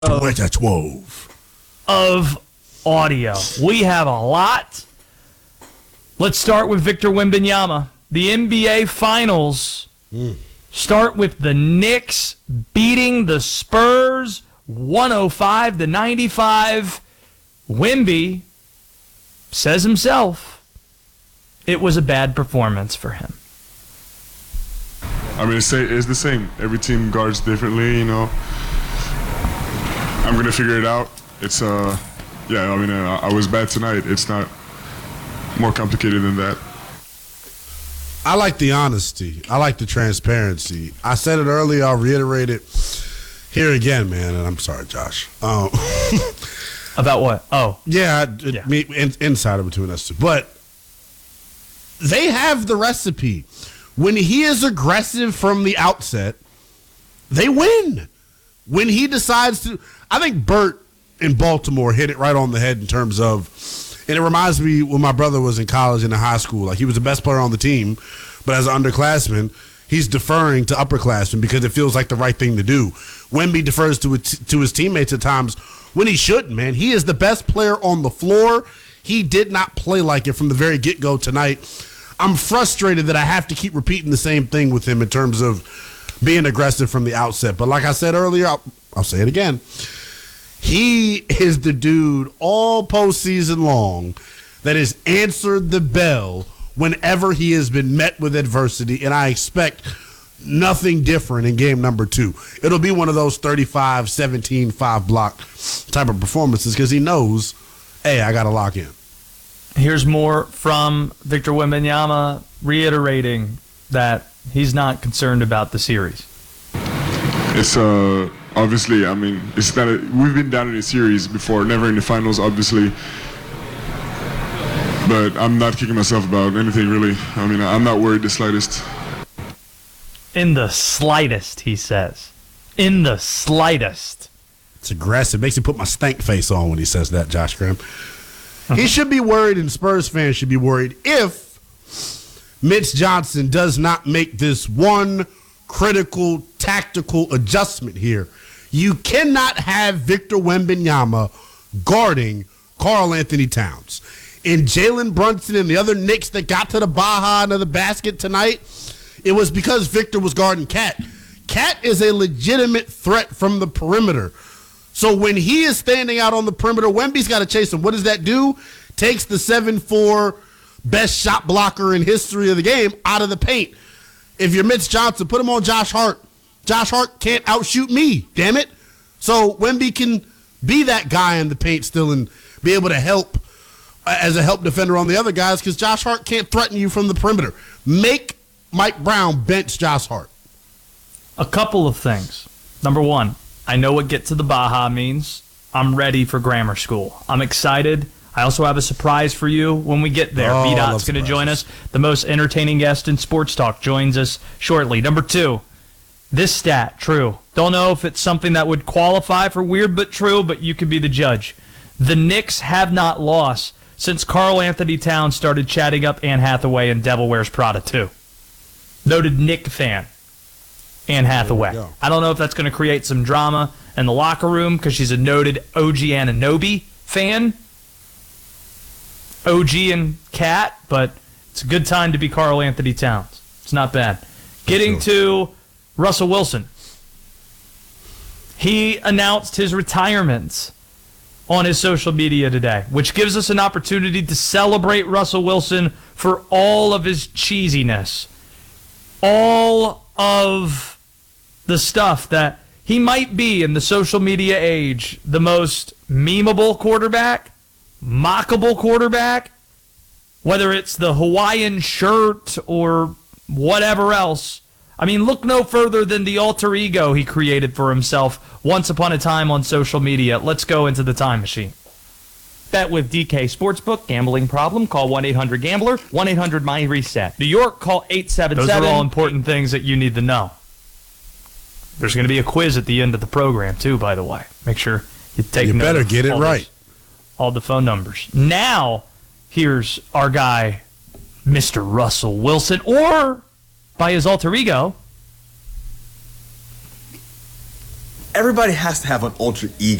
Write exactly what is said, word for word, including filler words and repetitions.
twelve of audio. We have a lot. Let's start with Victor Wembanyama. The N B A Finals mm. start with the Knicks beating the Spurs one oh five to ninety-five. Wemby says himself it was a bad performance for him. I mean, it's, it's the same. Every team guards differently, you know. I'm going to figure it out. It's, uh, yeah, I mean, uh, I was bad tonight. It's not more complicated than that. I like the honesty. I like the transparency. I said it earlier. I'll reiterate it here again, man. And I'm sorry, Josh. Um, About what? Oh. Yeah, yeah. Me, in, insider between us two. But they have the recipe. When he is aggressive from the outset, they win. When he decides to, I think Bert in Baltimore hit it right on the head in terms of, and it reminds me when my brother was in college and in high school. Like, he was the best player on the team, but as an underclassman, he's deferring to upperclassmen because it feels like the right thing to do. Wemby defers to to his teammates at times when he shouldn't, man. He is the best player on the floor. He did not play like it from the very get-go tonight. I'm frustrated that I have to keep repeating the same thing with him in terms of being aggressive from the outset. But like I said earlier, I'll, I'll say it again. He is the dude all postseason long that has answered the bell whenever he has been met with adversity, and I expect nothing different in game number two. It'll be one of those thirty-five, seventeen, five block type of performances because he knows, hey, I got to lock in. Here's more from Victor Wembanyama reiterating that he's not concerned about the series. It's uh obviously, I mean, it's not a, we've been down in a series before, never in the finals, obviously. But I'm not kicking myself about anything, really. I mean, I'm not worried the slightest. In the slightest, he says. In the slightest. It's aggressive. Makes me put my stank face on when he says that, Josh Graham. He should be worried, and Spurs fans should be worried if Mitch Johnson does not make this one critical tactical adjustment here. You cannot have Victor Wembanyama guarding Karl Anthony Towns. And Jalen Brunson and the other Knicks that got to the Baja and the basket tonight, it was because Victor was guarding Cat. Cat is a legitimate threat from the perimeter. So when he is standing out on the perimeter, Wemby's got to chase him. What does that do? Takes the seven four best shot blocker in history of the game out of the paint. If you're Mitch Johnson, put him on Josh Hart. Josh Hart can't outshoot me, damn it. So Wemby can be that guy in the paint still and be able to help uh, as a help defender on the other guys because Josh Hart can't threaten you from the perimeter. Make Mike Brown bench Josh Hart. A couple of things. Number one, I know what get to the Baja means. I'm ready for grammar school. I'm excited. I also have a surprise for you when we get there. Oh, B-Dot's going to join us. The most entertaining guest in sports talk joins us shortly. Number two, this stat, true. Don't know if it's something that would qualify for weird but true, but you can be the judge. The Knicks have not lost since Karl Anthony Towns started chatting up Anne Hathaway in Devil Wears Prada two. Noted Knick fan, Anne Hathaway. I don't know if that's going to create some drama in the locker room because she's a noted O G Anunoby fan. O G and Cat, but it's a good time to be Karl Anthony Towns. It's not bad. Getting to Russell Wilson. He announced his retirement on his social media today, which gives us an opportunity to celebrate Russell Wilson for all of his cheesiness. All of the stuff that he might be in the social media age, the most memeable quarterback, mockable quarterback, whether it's the Hawaiian shirt or whatever else. I mean, look no further than the alter ego he created for himself once upon a time on social media. Let's go into the time machine. Bet with D K Sportsbook. Gambling problem? Call one eight hundred gambler, one eight hundred my reset. New York, call eight seven seven. Those are all important things that you need to know. There's going to be a quiz at the end of the program, too, by the way. Make sure you take You note better of get it all right. Those, all the phone numbers. Now, here's our guy, Mister Russell Wilson, or by his alter ego, everybody has to have an alter ego.